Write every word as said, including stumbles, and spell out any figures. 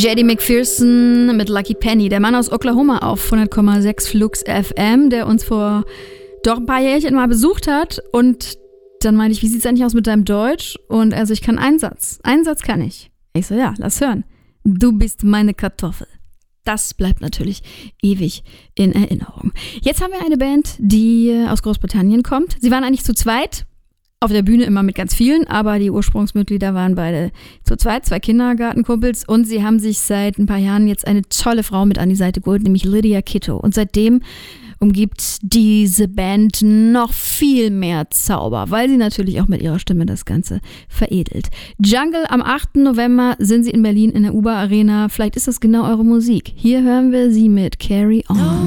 J D McPherson mit Lucky Penny, der Mann aus Oklahoma auf hundert Komma sechs Flux F M, der uns vor doch ein paar Jährchen mal besucht hat. Und dann meinte ich, wie sieht's eigentlich aus mit deinem Deutsch? Und also ich kann einen Satz. Einen Satz kann ich. Ich so, ja, lass hören. Du bist meine Kartoffel. Das bleibt natürlich ewig in Erinnerung. Jetzt haben wir eine Band, die aus Großbritannien kommt. Sie waren eigentlich zu zweit. Auf der Bühne immer mit ganz vielen, aber die Ursprungsmitglieder waren beide zu zweit, zwei Kindergartenkumpels, und sie haben sich seit ein paar Jahren jetzt eine tolle Frau mit an die Seite geholt, nämlich Lydia Kitto. Und seitdem umgibt diese Band noch viel mehr Zauber, weil sie natürlich auch mit ihrer Stimme das Ganze veredelt. Jungle, am achten November sind sie in Berlin in der U B A Arena. Vielleicht ist das genau eure Musik. Hier hören wir sie mit Carry On.